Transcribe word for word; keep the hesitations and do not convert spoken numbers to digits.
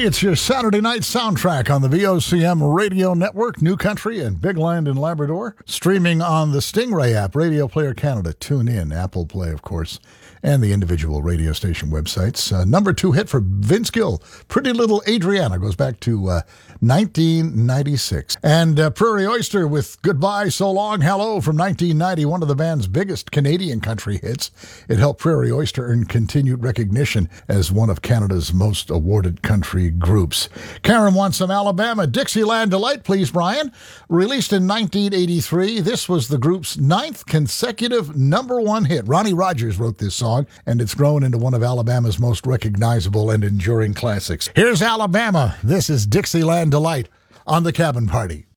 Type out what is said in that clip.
Hey, it's your Saturday night soundtrack on the V O C M Radio Network, New Country and Big Land in Labrador. Streaming on the Stingray app, Radio Player Canada, TuneIn, Apple Play, of course, and the individual radio station websites. Uh, number two hit for Vince Gill, Pretty Little Adriana, goes back to uh, nineteen ninety-six. And uh, Prairie Oyster with Goodbye, So Long, Hello from nineteen ninety, one of the band's biggest Canadian country hits. It helped Prairie Oyster earn continued recognition as one of Canada's most awarded country groups. Karen wants some Alabama Dixieland Delight, please, Brian. Released in nineteen eighty-three, this was the group's ninth consecutive number one hit. Ronnie Rogers wrote this song, and it's grown into one of Alabama's most recognizable and enduring classics. Here's Alabama. This is Dixieland Delight on The Cabin Party.